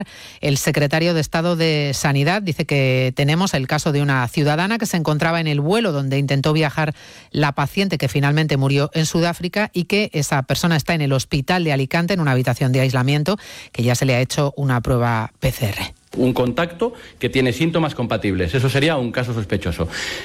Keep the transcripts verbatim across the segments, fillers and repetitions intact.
El secretario de Estado de Sanidad dice que tenemos el caso de una ciudadana que se encontraba en el vuelo donde intentó viajar la paciente que finalmente murió en Sudáfrica y que esa persona está en el hospital de Alicante en una habitación de aislamiento, que ya se le ha hecho una prueba P C R. Un contacto que tiene síntomas compatibles. Eso sería un caso sospechoso.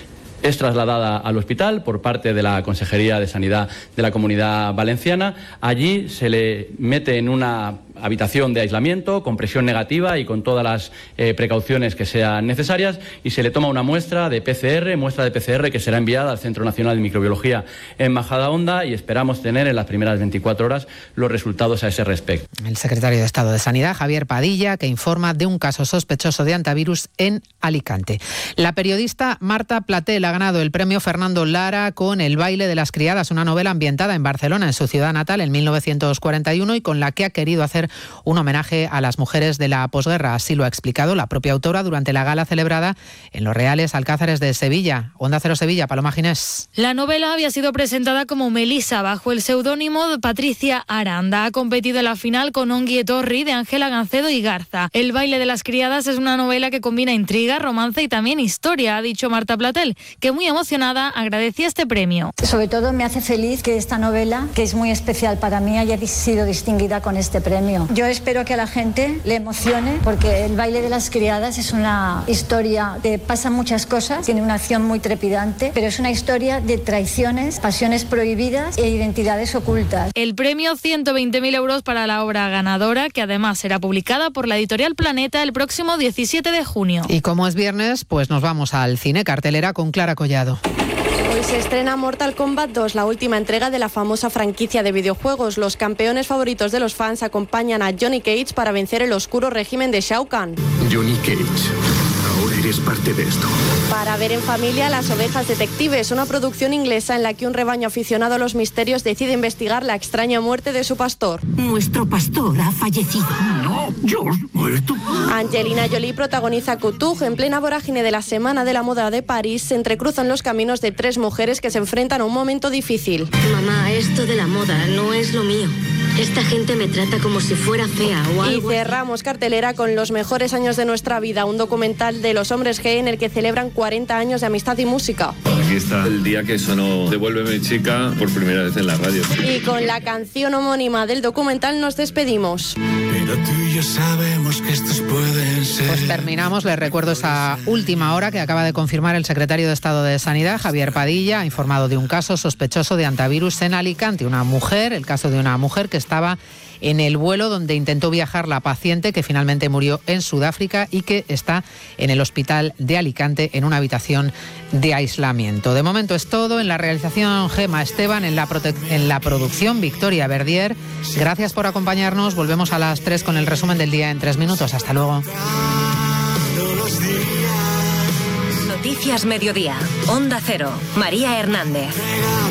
Es trasladada al hospital por parte de la Consejería de Sanidad de la Comunidad Valenciana. Allí se le mete en una habitación de aislamiento con presión negativa y con todas las eh, precauciones que sean necesarias, y se le toma una muestra de P C R, muestra de P C R que será enviada al Centro Nacional de Microbiología en Majadahonda, y esperamos tener en las primeras veinticuatro horas los resultados a ese respecto. El secretario de Estado de Sanidad, Javier Padilla, que informa de un caso sospechoso de antivirus en Alicante. La periodista Marta Platel ha ganado el premio Fernando Lara con El baile de las criadas, una novela ambientada en Barcelona, en su ciudad natal, en mil novecientos cuarenta y uno, y con la que ha querido hacer un homenaje a las mujeres de la posguerra. Así lo ha explicado la propia autora durante la gala celebrada en los Reales Alcázares de Sevilla. Onda Cero Sevilla, Paloma Ginés. La novela había sido presentada como Melisa bajo el seudónimo de Patricia Aranda. Ha competido en la final con Ongi Etorri de Ángela Gancedo y Garza. El baile de las criadas es una novela que combina intriga, romance y también historia, ha dicho Marta Platel, que muy emocionada agradecía este premio. Sobre todo me hace feliz que esta novela, que es muy especial para mí, haya sido distinguida con este premio. Yo espero que a la gente le emocione, porque El baile de las criadas es una historia que pasan muchas cosas, tiene una acción muy trepidante, pero es una historia de traiciones, pasiones prohibidas e identidades ocultas. El premio, ciento veinte mil euros para la obra ganadora, que además será publicada por la editorial Planeta el próximo diecisiete de junio. Y como es viernes, pues nos vamos al cine, cartelera con Clara Collado. Hoy se estrena Mortal Kombat dos, la última entrega de la famosa franquicia de videojuegos. Los campeones favoritos de los fans acompañan a Johnny Cage para vencer el oscuro régimen de Shao Kahn. Johnny Cage, ahora eres parte de esto. Para ver en familia, Las ovejas detectives, una producción inglesa en la que un rebaño aficionado a los misterios decide investigar la extraña muerte de su pastor. Nuestro pastor ha fallecido. No, George, muerto. Angelina Jolie protagoniza Couture. En plena vorágine de la Semana de la Moda de París, se entrecruzan los caminos de tres mujeres que se enfrentan a un momento difícil. Mamá, esto de la moda no es lo mío. Esta gente me trata como si fuera fea o algo. Y cerramos cartelera con Los mejores años de nuestra vida, un documental de los hombres G en el que celebran cuarenta años de amistad y música. Aquí está el día que sonó Devuélveme chica por primera vez en la radio. Y con la canción homónima del documental nos despedimos. Pero tú y yo sabemos que estos pueden ser. Pues terminamos, les recuerdo esa última hora que acaba de confirmar el secretario de Estado de Sanidad, Javier Padilla, ha informado de un caso sospechoso de antivirus en Alicante. Una mujer, el caso de una mujer que estaba en el vuelo donde intentó viajar la paciente que finalmente murió en Sudáfrica y que está en el hospital de Alicante en una habitación de aislamiento. De momento es todo. En la realización, Gema Esteban, en la, prote- en la producción, Victoria Verdier. Gracias por acompañarnos. Volvemos a las tres con el resumen del día en tres minutos. Hasta luego. Noticias Mediodía. Onda Cero. María Hernández.